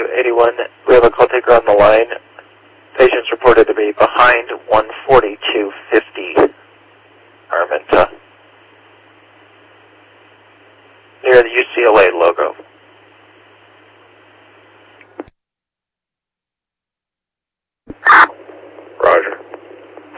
81. We have a call taker on the line. Patient's reported to be behind 14250 Arminta, near the UCLA